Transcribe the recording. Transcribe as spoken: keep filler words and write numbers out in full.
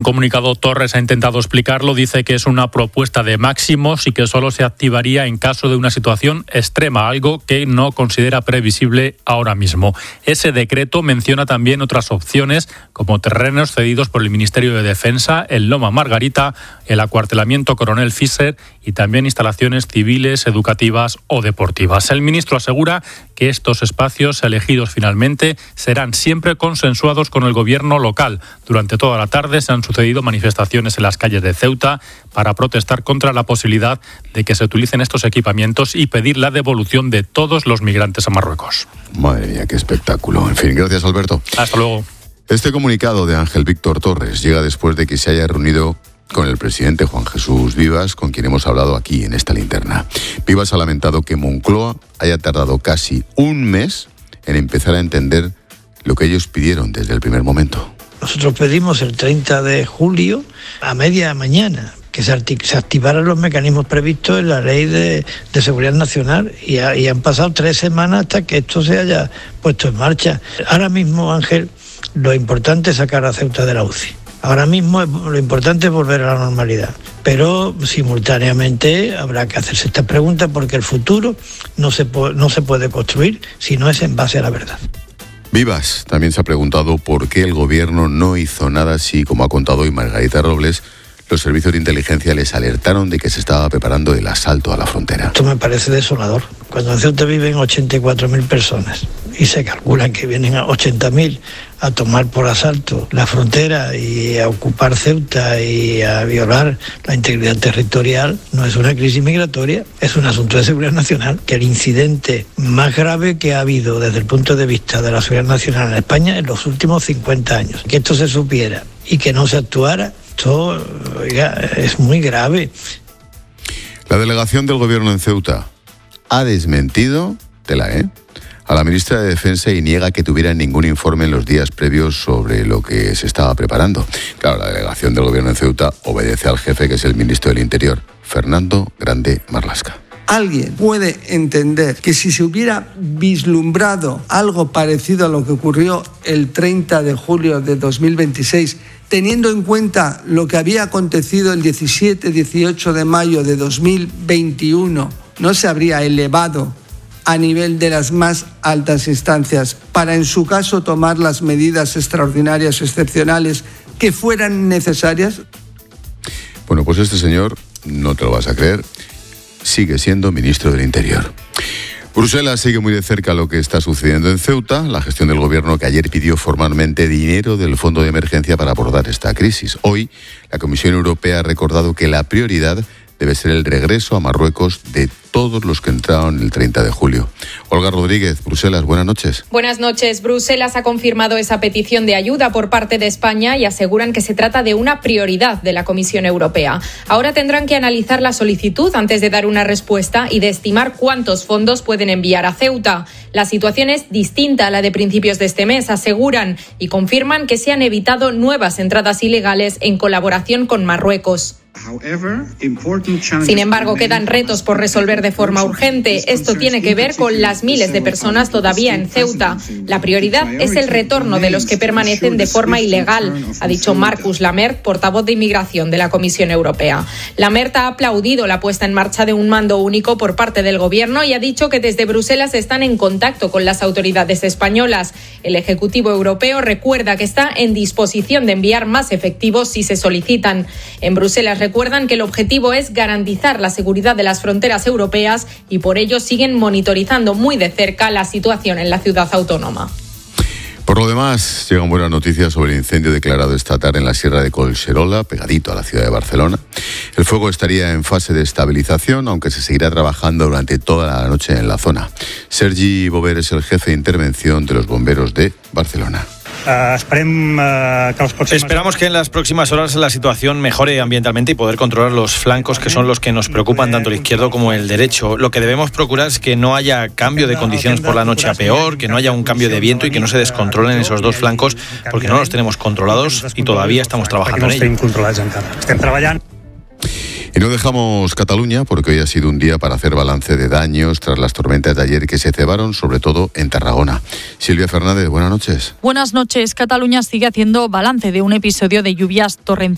comunicado, Torres ha intentado explicarlo, dice que es una propuesta de máximos y que solo se activaría en caso de una situación extrema, algo que no considera previsible ahora mismo. Ese decreto menciona también otras opciones como terrenos cedidos por el Ministerio de Defensa, el Loma Margarita, el acuartelamiento Coronel Fischer y también instalaciones civiles, educativas o deportivas. El ministro asegura que estos espacios elegidos finalmente serán siempre consensuados con el gobierno local. Durante toda la tarde se han sucedido manifestaciones en las calles de Ceuta para protestar contra la posibilidad de que se utilicen estos equipamientos y pedir la devolución de todos los migrantes a Marruecos. Madre mía, qué espectáculo. En fin, gracias, Alberto. Hasta luego. Este comunicado de Ángel Víctor Torres llega después de que se haya reunido con el presidente Juan Jesús Vivas, con quien hemos hablado aquí en esta linterna. Vivas ha lamentado que Moncloa haya tardado casi un mes en empezar a entender lo que ellos pidieron desde el primer momento. Nosotros pedimos el treinta de julio a media mañana que se, artic- se activaran los mecanismos previstos en la Ley de, de Seguridad Nacional y, ha, y han pasado tres semanas hasta que esto se haya puesto en marcha. Ahora mismo, Ángel, lo importante es sacar a Ceuta de la U C I. Ahora mismo lo importante es volver a la normalidad, pero simultáneamente habrá que hacerse esta pregunta porque el futuro no se, po- no se puede construir si no es en base a la verdad. Vivas también se ha preguntado por qué el gobierno no hizo nada si, como ha contado hoy Margarita Robles, los servicios de inteligencia les alertaron de que se estaba preparando el asalto a la frontera. Esto me parece desolador. Cuando en Ceuta viven ochenta y cuatro mil personas y se calculan que vienen a ochenta mil a tomar por asalto la frontera y a ocupar Ceuta y a violar la integridad territorial, no es una crisis migratoria, es un asunto de seguridad nacional. Que el incidente más grave que ha habido desde el punto de vista de la seguridad nacional en España en los últimos cincuenta años, que esto se supiera y que no se actuara, esto, oiga, es muy grave. La delegación del gobierno en Ceuta ha desmentido, tela, ¿eh?, a la ministra de Defensa y niega que tuviera ningún informe en los días previos sobre lo que se estaba preparando. Claro, la delegación del gobierno en Ceuta obedece al jefe, que es el ministro del Interior, Fernando Grande Marlaska. ¿Alguien puede entender que si se hubiera vislumbrado algo parecido a lo que ocurrió el treinta de julio de dos mil veintiséis, teniendo en cuenta lo que había acontecido el diecisiete dieciocho de mayo de dos mil veintiuno, no se habría elevado a nivel de las más altas instancias para, en su caso, tomar las medidas extraordinarias o excepcionales que fueran necesarias? Bueno, pues este señor, no te lo vas a creer, sigue siendo ministro del Interior. Bruselas sigue muy de cerca lo que está sucediendo en Ceuta, la gestión del gobierno que ayer pidió formalmente dinero del Fondo de Emergencia para abordar esta crisis. Hoy, la Comisión Europea ha recordado que la prioridad debe ser el regreso a Marruecos de todos los que entraron el treinta de julio. Olga Rodríguez, Bruselas, buenas noches. Buenas noches. Bruselas ha confirmado esa petición de ayuda por parte de España y aseguran que se trata de una prioridad de la Comisión Europea. Ahora tendrán que analizar la solicitud antes de dar una respuesta y de estimar cuántos fondos pueden enviar a Ceuta. La situación es distinta a la de principios de este mes, aseguran, y confirman que se han evitado nuevas entradas ilegales en colaboración con Marruecos. Sin embargo, quedan retos por resolver de forma urgente. Esto tiene que ver con las miles de personas todavía en Ceuta. La prioridad es el retorno de los que permanecen de forma ilegal, ha dicho Marcus Lamert, portavoz de Inmigración de la Comisión Europea. Lamert ha aplaudido la puesta en marcha de un mando único por parte del Gobierno y ha dicho que desde Bruselas están en contacto con las autoridades españolas. El Ejecutivo Europeo recuerda que está en disposición de enviar más efectivos si se solicitan. En Bruselas recuerdan que el objetivo es garantizar la seguridad de las fronteras europeas y por ello siguen monitorizando muy de cerca la situación en la ciudad autónoma. Por lo demás, llegan buenas noticias sobre el incendio declarado esta tarde en la Sierra de Collserola, pegadito a la ciudad de Barcelona. El fuego estaría en fase de estabilización, aunque se seguirá trabajando durante toda la noche en la zona. Sergi Bover es el jefe de intervención de los bomberos de Barcelona. Uh, esperem, uh, que els pròxims... Esperamos que en las próximas horas la situación mejore ambientalmente y poder controlar los flancos, que son los que nos preocupan tanto el izquierdo como el derecho. Lo que debemos procurar es que no haya cambio de condiciones por la noche a peor, que no haya un cambio de viento y que no se descontrolen esos dos flancos, porque no los tenemos controlados y todavía estamos trabajando en ello. Estem treballant. Y no dejamos Cataluña porque hoy ha sido un día para hacer balance de daños tras las tormentas de ayer que se cebaron, sobre todo en Tarragona. Silvia Fernández, buenas noches. Buenas noches. Cataluña sigue haciendo balance de un episodio de lluvias torrenciales